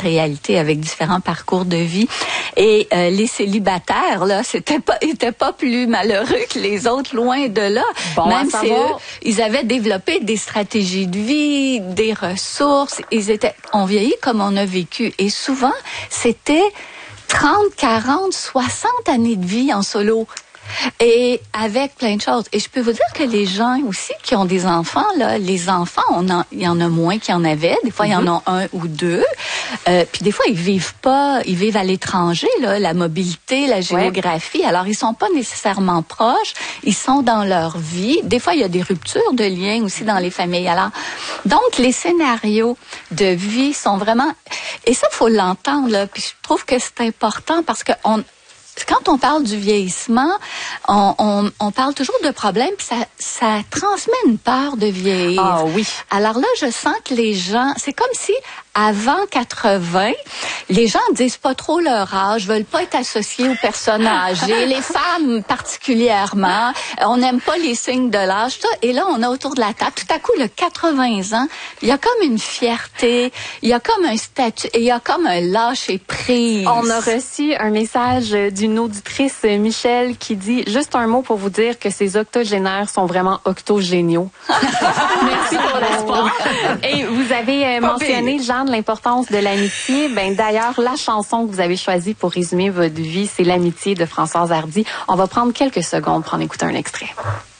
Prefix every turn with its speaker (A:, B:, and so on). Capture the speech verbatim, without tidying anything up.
A: réalité avec différents parcours de vie. Et euh, les célibataires, là, c'était pas, étaient pas plus malheureux que les autres, loin de là.
B: Bon,
A: Même si eux,
B: ils
A: avaient développé des stratégies de vie, des ressources. Ils étaient, on vieillit comme on a vécu. Et souvent, c'était trente, quarante, soixante années de vie en solo. Et avec plein de choses. Et je peux vous dire que les gens aussi qui ont des enfants, là, les enfants, on en, il y en a moins qu'il y en avait. Des fois, mm-hmm. il y en a un ou deux. Euh, puis des fois, ils vivent pas, ils vivent à l'étranger, là, la mobilité, la géographie. Ouais. Alors, ils sont pas nécessairement proches. Ils sont dans leur vie. Des fois, il y a des ruptures de liens aussi dans les familles. Alors, donc, les scénarios de vie sont vraiment... Et ça, faut l'entendre, là. Puis je trouve que c'est important parce que on quand on parle du vieillissement, on, on, on parle toujours de problèmes, puis ça, ça transmet une peur de vieillir.
B: Ah oui.
A: Alors là, je sens que les gens, c'est comme si avant quatre-vingts, les gens disent pas trop leur âge, veulent pas être associés aux personnes âgées, les femmes particulièrement. On n'aime pas les signes de l'âge. Ça. Et là, on a autour de la table, tout à coup, le quatre-vingts ans, il y a comme une fierté, il y a comme un statut, et il y a comme un lâcher prise.
B: On a reçu un message d'une auditrice, Michel, qui dit juste un mot pour vous dire que ces octogénaires sont vraiment octogéniaux. Merci pour l'espoir. Et vous avez mentionné, Jeanne, l'importance de l'amitié. Ben d'ailleurs, la chanson que vous avez choisie pour résumer votre vie, c'est l'amitié de Françoise Hardy. On va prendre quelques secondes pour en écouter un extrait.